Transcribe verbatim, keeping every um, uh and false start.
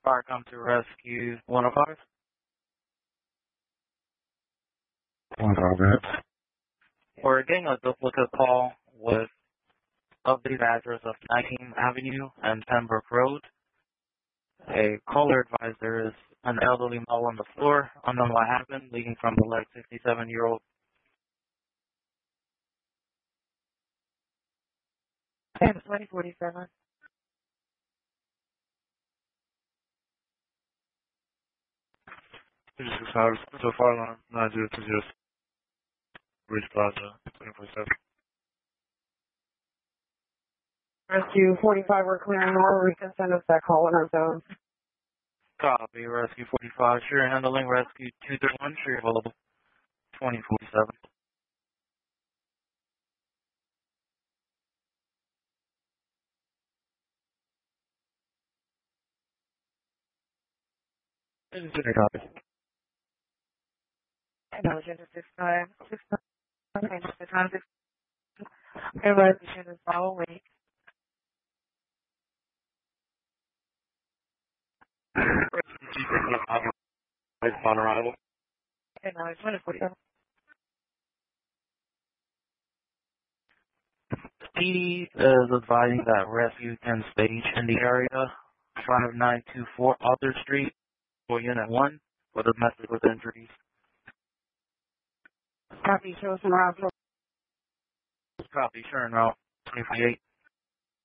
Fire come to rescue one oh five. one oh five. We're getting a duplicate call with updated address of nineteenth Avenue and Pembroke Road. A caller advised there is an elderly male on the floor, unknown what happened, leading from the leg sixty-seven-year-old. twenty forty-seven. This is Howard. So far alarm nine zero two zero. Ridge Plaza, twenty-four seven. Rescue forty-five, we're clearing more. We can send us that call in our zone. Copy, rescue forty-five, sure handling, rescue two thirty-one, sure available, twenty forty-seven. This is a copy. Intelligent at six nine six nine. Okay, the time is resolution is following. On arrival. Okay, now it's twenty forty-seven. Speedy is advising that rescue can stage in the area, five nine two four Arthur Street, for Unit one, for domestic with injuries. Copy, show us around. Copy, sure, now, twenty forty-eight.